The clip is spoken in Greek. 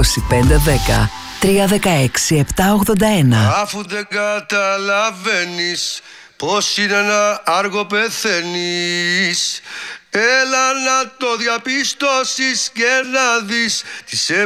2510 316 781. Αφού δεν καταλαβαίνεις πως είναι να άργο πεθαίνεις, έλα να το διαπιστώσεις και να δεις τις